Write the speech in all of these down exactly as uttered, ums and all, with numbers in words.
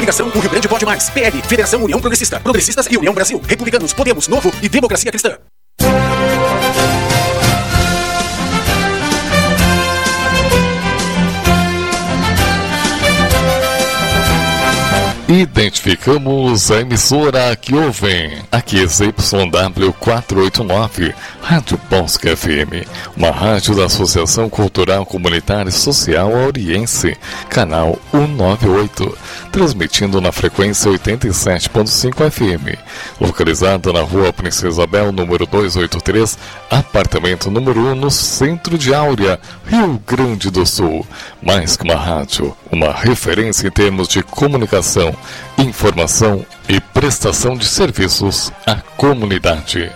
Coligação O Rio Grande Pode Mais. P L, Federação União Progressista. Progressistas e União Brasil. Republicanos, Podemos, Novo e Democracia Cristã. Identificamos a emissora que ouvem. Aqui é Z Y W quatrocentos e oitenta e nove, Rádio Bosque F M, uma rádio da Associação Cultural Comunitária e Social Auriense, canal cento e noventa e oito, transmitindo na frequência oitenta e sete ponto cinco F M, localizada na Rua Princesa Isabel, número duzentos e oitenta e três, apartamento número um, no centro de Áurea, Rio Grande do Sul. Mais que uma rádio, uma referência em termos de comunicação, informação e prestação de serviços à comunidade.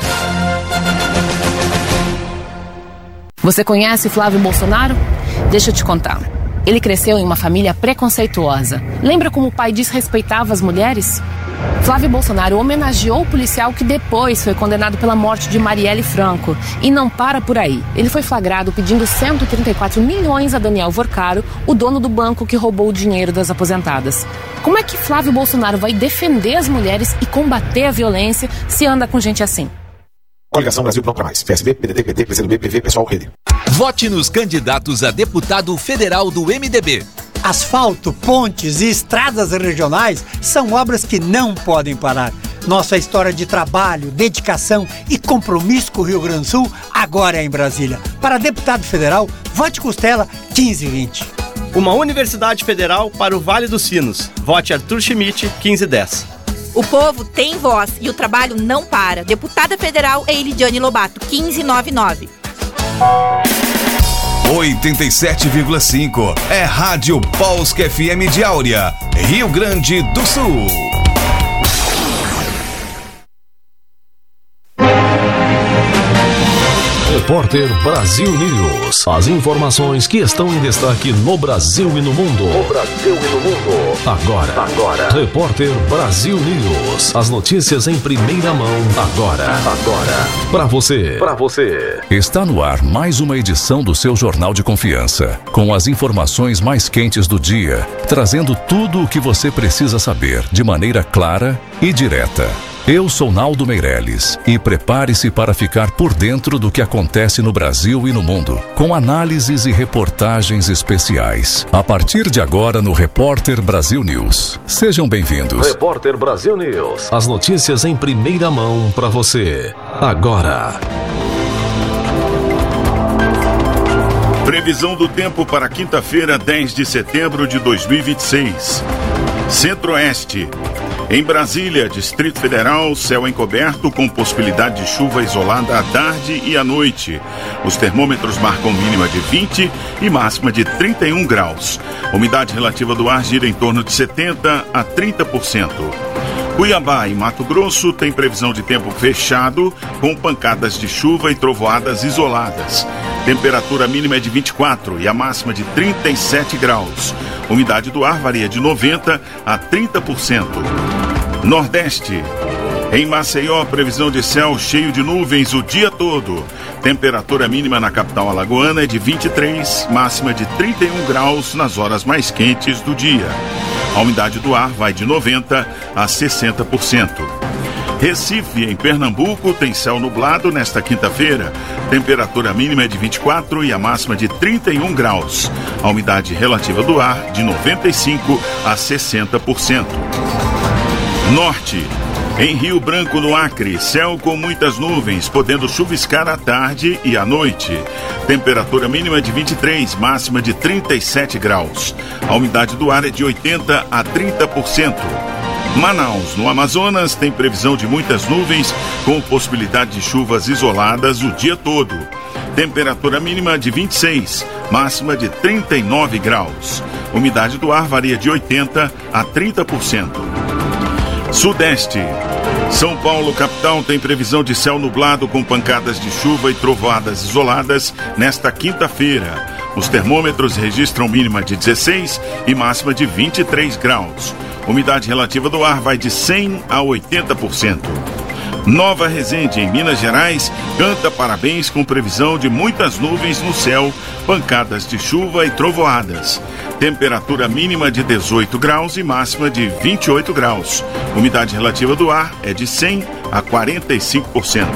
Você conhece Flávio Bolsonaro? Deixa eu te contar. Ele cresceu em uma família preconceituosa. Lembra como o pai desrespeitava as mulheres? Flávio Bolsonaro homenageou o policial que depois foi condenado pela morte de Marielle Franco. E não para por aí. Ele foi flagrado pedindo cento e trinta e quatro milhões a Daniel Vorcaro, o dono do banco que roubou o dinheiro das aposentadas. Como é que Flávio Bolsonaro vai defender as mulheres e combater a violência se anda com gente assim? Coligação Brasil Não Pra Mais. P S B, P D T, P T, P C do B, P V, Pessoal, Rede. Vote nos candidatos a deputado federal do M D B. Asfalto, pontes e estradas regionais são obras que não podem parar. Nossa história de trabalho, dedicação e compromisso com o Rio Grande do Sul agora é em Brasília. Para deputado federal, vote Costela quinze vinte. Uma universidade federal para o Vale dos Sinos. Vote Arthur Schmidt quinze dez. O povo tem voz e o trabalho não para. Deputada federal é Elidiane Lobato, quinze noventa e nove. oitenta e sete vírgula cinco é Rádio Bosque F M de Áurea, Rio Grande do Sul. Repórter Brasil News. As informações que estão em destaque no Brasil e no mundo. No Brasil e no mundo. Agora. Agora. Repórter Brasil News. As notícias em primeira mão. Agora. Agora. Para você. Para você. Está no ar mais uma edição do seu Jornal de Confiança, com as informações mais quentes do dia, trazendo tudo o que você precisa saber de maneira clara e direta. Eu sou Naldo Meirelles e prepare-se para ficar por dentro do que acontece no Brasil e no mundo, com análises e reportagens especiais. A partir de agora no Repórter Brasil News. Sejam bem-vindos. Repórter Brasil News. As notícias em primeira mão para você. Agora. Previsão do tempo para quinta-feira, dez de setembro de dois mil e vinte e seis. Centro-Oeste. Em Brasília, Distrito Federal, céu encoberto com possibilidade de chuva isolada à tarde e à noite. Os termômetros marcam mínima de vinte e máxima de trinta e um graus. A umidade relativa do ar gira em torno de setenta a trinta por cento. Cuiabá e Mato Grosso tem previsão de tempo fechado, com pancadas de chuva e trovoadas isoladas. Temperatura mínima é de vinte e quatro e a máxima de trinta e sete graus. Umidade do ar varia de noventa a trinta por cento. Nordeste. Em Maceió, previsão de céu cheio de nuvens o dia todo. Temperatura mínima na capital alagoana é de vinte e três, máxima de trinta e um graus nas horas mais quentes do dia. A umidade do ar vai de noventa a sessenta por cento. Recife, em Pernambuco, tem céu nublado nesta quinta-feira. Temperatura mínima é de vinte e quatro e a máxima de trinta e um graus. A umidade relativa do ar de noventa e cinco a sessenta por cento. Norte. Em Rio Branco, no Acre, céu com muitas nuvens, podendo chuviscar à tarde e à noite. Temperatura mínima de vinte e três, máxima de trinta e sete graus. A umidade do ar é de oitenta a trinta por cento. Manaus, no Amazonas, tem previsão de muitas nuvens, com possibilidade de chuvas isoladas o dia todo. Temperatura mínima de vinte e seis, máxima de trinta e nove graus. Umidade do ar varia de oitenta a trinta por cento. Sudeste. São Paulo, capital, tem previsão de céu nublado com pancadas de chuva e trovoadas isoladas nesta quinta-feira. Os termômetros registram mínima de dezesseis e máxima de vinte e três graus. Umidade relativa do ar vai de cem a oitenta por cento. Nova Resende, em Minas Gerais, canta parabéns com previsão de muitas nuvens no céu, pancadas de chuva e trovoadas. Temperatura mínima de dezoito graus e máxima de vinte e oito graus. Umidade relativa do ar é de cem a quarenta e cinco por cento.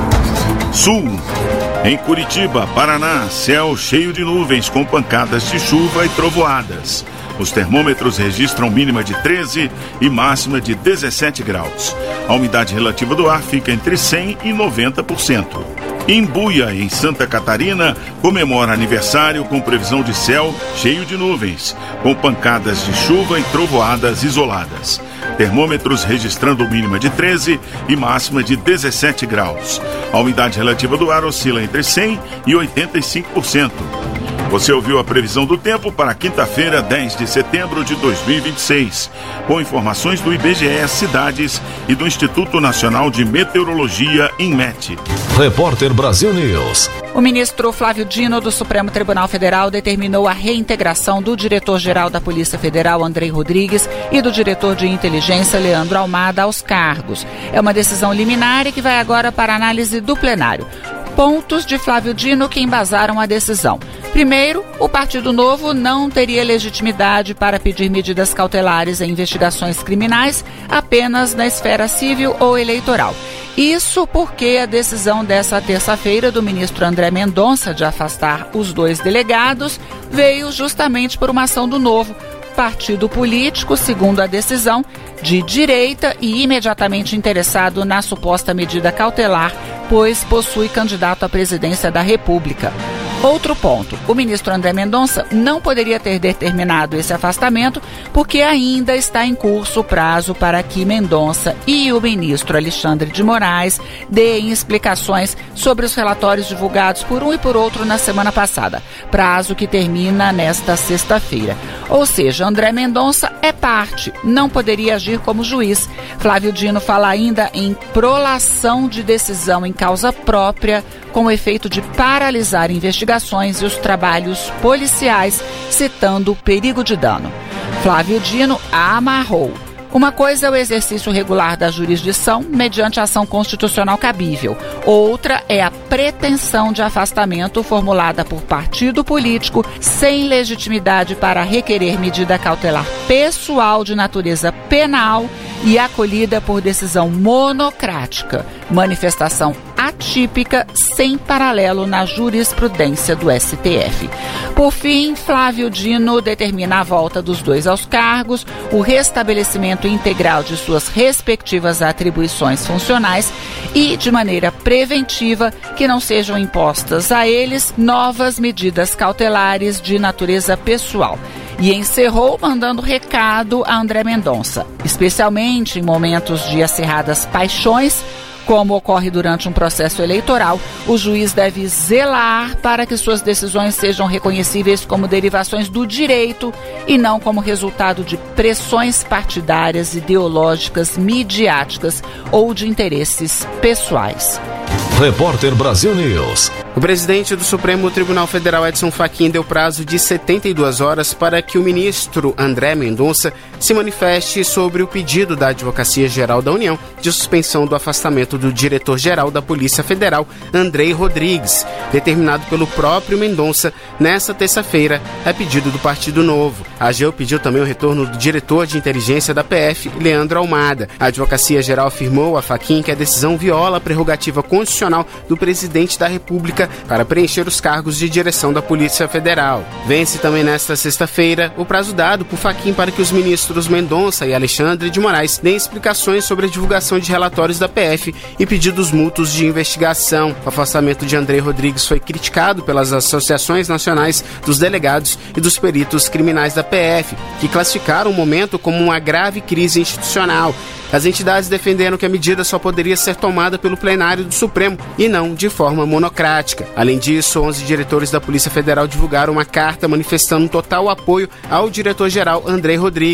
Sul. Em Curitiba, Paraná, céu cheio de nuvens com pancadas de chuva e trovoadas. Os termômetros registram mínima de treze e máxima de dezessete graus. A umidade relativa do ar fica entre cem e noventa por cento. Imbuia, em Santa Catarina, comemora aniversário com previsão de céu cheio de nuvens, com pancadas de chuva e trovoadas isoladas. Termômetros registrando mínima de treze e máxima de dezessete graus. A umidade relativa do ar oscila entre cem e oitenta e cinco por cento. Você ouviu a previsão do tempo para quinta-feira, dez de setembro de dois mil e vinte e seis, com informações do I B G E Cidades e do Instituto Nacional de Meteorologia, INMET. Repórter Brasil News. O ministro Flávio Dino, do Supremo Tribunal Federal, determinou a reintegração do diretor-geral da Polícia Federal, Andrei Rodrigues, e do diretor de inteligência, Leandro Almada, aos cargos. É uma decisão liminar e que vai agora para análise do plenário. Pontos de Flávio Dino que embasaram a decisão. Primeiro, o Partido Novo não teria legitimidade para pedir medidas cautelares em investigações criminais apenas na esfera civil ou eleitoral. Isso porque a decisão dessa terça-feira do ministro André Mendonça de afastar os dois delegados veio justamente por uma ação do Novo, partido político, segundo a decisão, de direita e imediatamente interessado na suposta medida cautelar, pois possui candidato à presidência da República. Outro ponto, o ministro André Mendonça não poderia ter determinado esse afastamento porque ainda está em curso o prazo para que Mendonça e o ministro Alexandre de Moraes deem explicações sobre os relatórios divulgados por um e por outro na semana passada, prazo que termina nesta sexta-feira. Ou seja, André Mendonça é parte, não poderia agir como juiz. Flávio Dino fala ainda em prolação de decisão em causa própria, com o efeito de paralisar investigações e os trabalhos policiais, citando o perigo de dano. Flávio Dino amarrou. Uma coisa é o exercício regular da jurisdição mediante ação constitucional cabível. Outra é a pretensão de afastamento formulada por partido político sem legitimidade para requerer medida cautelar pessoal de natureza penal e acolhida por decisão monocrática, manifestação atípica sem paralelo na jurisprudência do S T F. Por fim, Flávio Dino determina a volta dos dois aos cargos, o restabelecimento integral de suas respectivas atribuições funcionais e, de maneira preventiva, que não sejam impostas a eles novas medidas cautelares de natureza pessoal. E encerrou mandando recado a André Mendonça, especialmente em momentos de acirradas paixões, como ocorre durante um processo eleitoral, o juiz deve zelar para que suas decisões sejam reconhecíveis como derivações do direito e não como resultado de pressões partidárias, ideológicas, midiáticas ou de interesses pessoais. Repórter Brasil News. O presidente do Supremo Tribunal Federal, Edson Fachin, deu prazo de setenta e duas horas para que o ministro André Mendonça se manifeste sobre o pedido da Advocacia Geral da União de suspensão do afastamento do diretor-geral da Polícia Federal, Andrei Rodrigues, determinado pelo próprio Mendonça nesta terça-feira, a pedido do Partido Novo. A AGU pediu também o retorno do diretor de inteligência da P F, Leandro Almada. A Advocacia Geral afirmou a Fachin que a decisão viola a prerrogativa constitucional do presidente da República para preencher os cargos de direção da Polícia Federal. Vence também nesta sexta-feira o prazo dado por Fachin para que os ministros Mendonça e Alexandre de Moraes deem explicações sobre a divulgação de relatórios da P F e pedidos mútuos de investigação. O afastamento de Andrei Rodrigues foi criticado pelas associações nacionais dos delegados e dos peritos criminais da P F, que classificaram o momento como uma grave crise institucional. As entidades defenderam que a medida só poderia ser tomada pelo plenário do Supremo e não de forma monocrática. Além disso, onze diretores da Polícia Federal divulgaram uma carta manifestando um total apoio ao diretor-geral Andrei Rodrigues.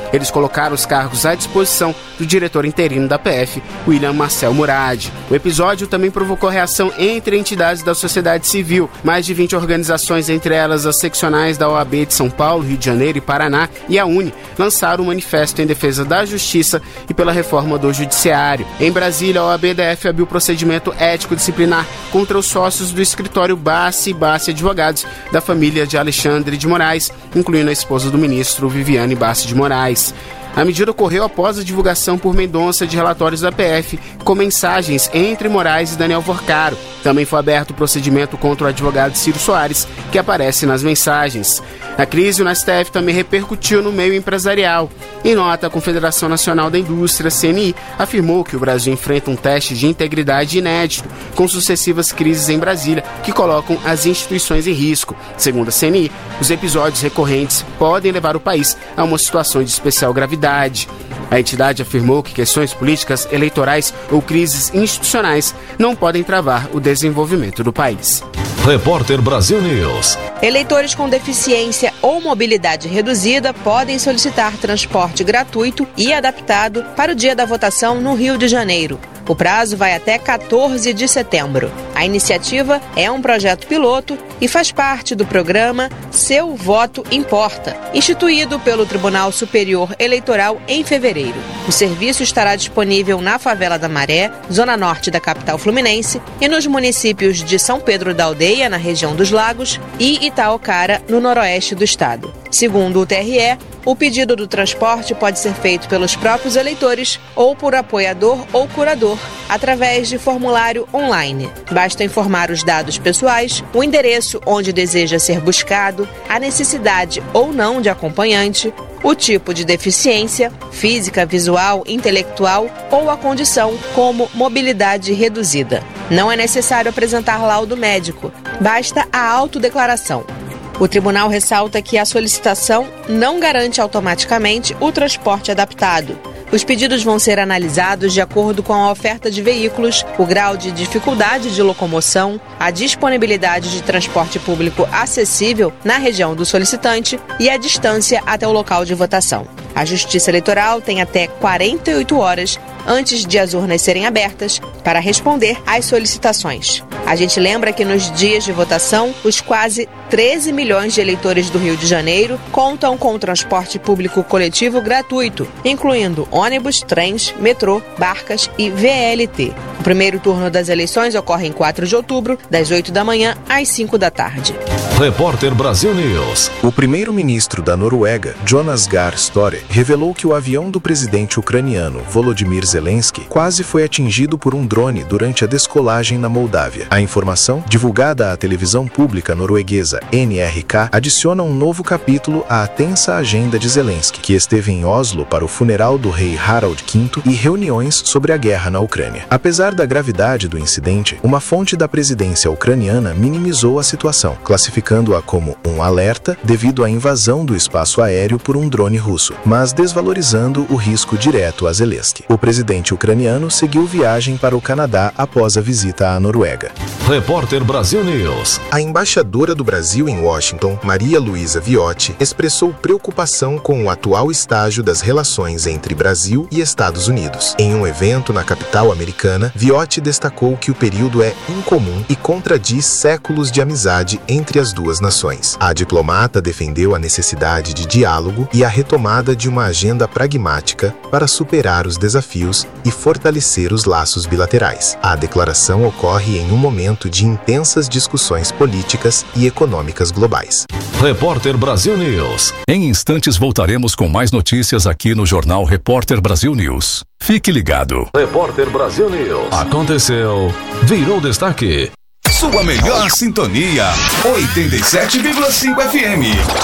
Eles colocaram os cargos à disposição do diretor interino da P F, William Marcel Murad. O episódio também provocou reação entre entidades da sociedade civil. Mais de vinte organizações, entre elas as seccionais da O A B de São Paulo, Rio de Janeiro e Paraná e a UNE, lançaram um manifesto em defesa da justiça e pela reforma do judiciário. Em Brasília, a O A B D F abriu procedimento ético disciplinar contra os sócios do escritório Bassi e Bassi Advogados da família de Alexandre de Moraes, incluindo a esposa do ministro Viviane Bassi de Moraes. A medida ocorreu após a divulgação por Mendonça de relatórios da P F com mensagens entre Moraes e Daniel Vorcaro. Também foi aberto o procedimento contra o advogado Ciro Soares, que aparece nas mensagens. A crise no S T F também repercutiu no meio empresarial. Em nota, a Confederação Nacional da Indústria, C N I, afirmou que o Brasil enfrenta um teste de integridade inédito, com sucessivas crises em Brasília que colocam as instituições em risco. Segundo a C N I, os episódios recorrentes podem levar o país a uma situação de especial gravidade. A entidade afirmou que questões políticas, eleitorais ou crises institucionais não podem travar o desenvolvimento do país. Repórter Brasil News. Eleitores com deficiência ou mobilidade reduzida podem solicitar transporte gratuito e adaptado para o dia da votação no Rio de Janeiro. O prazo vai até quatorze de setembro. A iniciativa é um projeto piloto e faz parte do programa Seu Voto Importa, instituído pelo Tribunal Superior Eleitoral em fevereiro. O serviço estará disponível na Favela da Maré, zona norte da capital fluminense, e nos municípios de São Pedro da Aldeia, na região dos Lagos, e Itaocara, no noroeste do estado. Segundo o T R E, o pedido do transporte pode ser feito pelos próprios eleitores ou por apoiador ou curador, através de formulário online. Basta informar os dados pessoais, o endereço onde deseja ser buscado, a necessidade ou não de acompanhante, o tipo de deficiência, física, visual, intelectual ou a condição, como mobilidade reduzida. Não é necessário apresentar laudo médico, basta a autodeclaração. O tribunal ressalta que a solicitação não garante automaticamente o transporte adaptado. Os pedidos vão ser analisados de acordo com a oferta de veículos, o grau de dificuldade de locomoção, a disponibilidade de transporte público acessível na região do solicitante e a distância até o local de votação. A Justiça Eleitoral tem até quarenta e oito horas antes de as urnas serem abertas para responder às solicitações. A gente lembra que nos dias de votação, os quase treze milhões de eleitores do Rio de Janeiro contam com transporte público coletivo gratuito, incluindo ônibus, trens, metrô, barcas e V L T. O primeiro turno das eleições ocorre em quatro de outubro, das oito da manhã às cinco da tarde. Repórter Brasil News. O primeiro-ministro da Noruega, Jonas Gahr Støre, revelou que o avião do presidente ucraniano Volodymyr Zelensky quase foi atingido por um drone durante a descolagem na Moldávia. A informação, divulgada à televisão pública norueguesa N R K, adiciona um novo capítulo à tensa agenda de Zelensky, que esteve em Oslo para o funeral do rei Harald quinto e reuniões sobre a guerra na Ucrânia. Apesar da gravidade do incidente, uma fonte da presidência ucraniana minimizou a situação, classificando-a como um alerta devido à invasão do espaço aéreo por um drone russo, mas desvalorizando o risco direto a Zelensky. O presidente ucraniano seguiu viagem para o Canadá após a visita à Noruega. Repórter Brasil News. A embaixadora do Brasil em Washington, Maria Luísa Viotti, expressou preocupação com o atual estágio das relações entre Brasil e Estados Unidos. Em um evento na capital americana, Viotti destacou que o período é incomum e contradiz séculos de amizade entre as duas nações. A diplomata defendeu a necessidade de diálogo e a retomada de uma agenda pragmática para superar os desafios e fortalecer os laços bilaterais. A declaração ocorre em um momento de intensas discussões políticas e econômicas globais. Repórter Brasil News. Em instantes voltaremos com mais notícias aqui no Jornal Repórter Brasil News. Fique ligado. Repórter Brasil News. Aconteceu, virou destaque. Sua melhor sintonia, oitenta e sete vírgula cinco F M.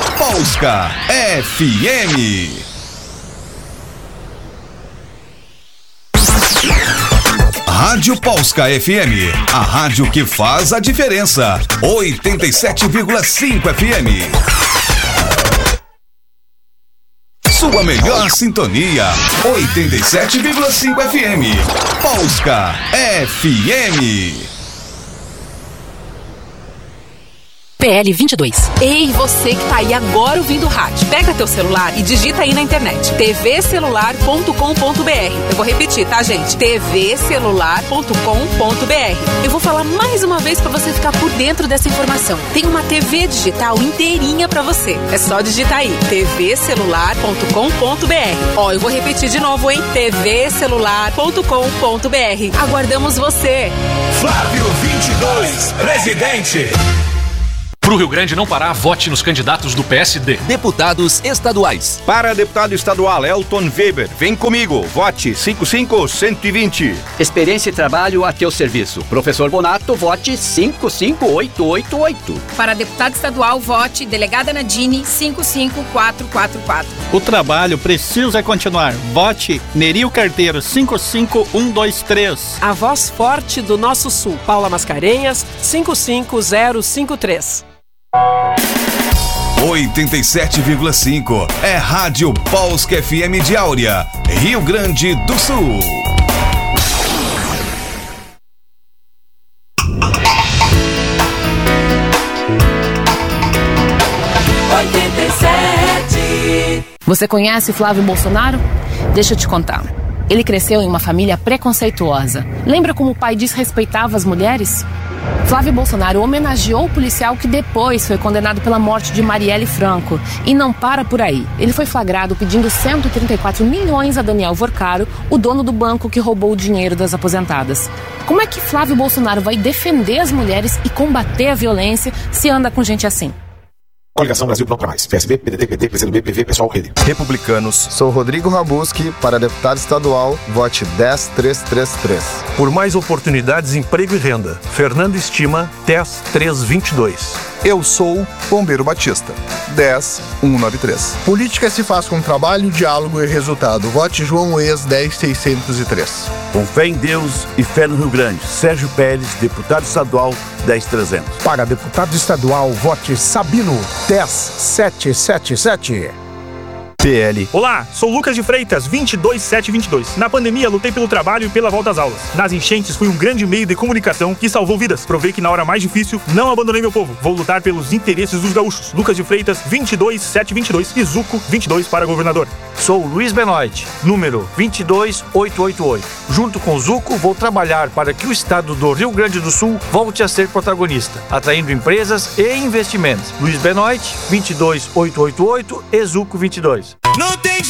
Polska F M. Rádio Polska F M, a rádio que faz a diferença. oitenta e sete vírgula cinco F M. Sua melhor sintonia, oitenta e sete vírgula cinco F M. Polska F M. P L vinte e dois. Ei, você que tá aí agora ouvindo o rádio, pega teu celular e digita aí na internet t v celular ponto com ponto b r. Eu vou repetir, tá, gente? t v celular ponto com ponto b r. Eu vou falar mais uma vez pra você ficar por dentro dessa informação. Tem uma T V digital inteirinha pra você. É só digitar aí t v celular ponto com ponto b r. Ó, eu vou repetir de novo, hein? t v celular ponto com ponto b r. Aguardamos você. Flávio vinte e dois, presidente. Pro Rio Grande não parar, vote nos candidatos do P S D. Deputados estaduais. Para deputado estadual Elton Weber, vem comigo, vote cinco cinco cento e vinte. Experiência e trabalho a teu serviço. Professor Bonato, vote cinco cinco oito oito oito. Para deputado estadual, vote delegada Nadine cinco cinco quatro quatro quatro. O trabalho precisa continuar. Vote Neril Carteiro cinco cinco um dois três. A voz forte do nosso sul, Paula Mascarenhas cinco cinco zero cinco três. oitenta e sete vírgula cinco é Rádio Polska F M de Áurea, Rio Grande do Sul. oitenta e sete. Você conhece Flávio Bolsonaro? Deixa eu te contar. Ele cresceu em uma família preconceituosa. Lembra como o pai desrespeitava as mulheres? Flávio Bolsonaro homenageou o policial que depois foi condenado pela morte de Marielle Franco. E não para por aí. Ele foi flagrado pedindo cento e trinta e quatro milhões a Daniel Vorcaro, o dono do banco que roubou o dinheiro das aposentadas. Como é que Flávio Bolsonaro vai defender as mulheres e combater a violência se anda com gente assim? Coligação Brasil Pronto pra Mais. P S B, P D T, P T, P C do B, P V, Pessoal, Rede. Republicanos. Sou Rodrigo Rabuski, para deputado estadual, vote dez três três três. Por mais oportunidades, emprego e renda. Fernando Estima, dez três vinte e dois. Eu sou Bombeiro Batista, dez um nove três. Política se faz com trabalho, diálogo e resultado. Vote João Ex, dez seiscentos e três. Com fé em Deus e fé no Rio Grande. Sérgio Pérez, deputado estadual, dez trezentos. Para deputado estadual, vote Sabino, dez setecentos e setenta e sete. P L. Olá, sou Lucas de Freitas, vinte e dois sete vinte e dois. Na pandemia, lutei pelo trabalho e pela volta às aulas. Nas enchentes, fui um grande meio de comunicação que salvou vidas. Provei que na hora mais difícil, não abandonei meu povo. Vou lutar pelos interesses dos gaúchos. Lucas de Freitas, vinte e dois sete vinte e dois. E Zuco, vinte e dois para governador. Sou Luiz Benoit, número vinte e dois oito oito oito. Junto com o Zuco, vou trabalhar para que o estado do Rio Grande do Sul volte a ser protagonista, atraindo empresas e investimentos. Luiz Benoit, vinte e dois oito oito oito e Zuco vinte e dois. Não tem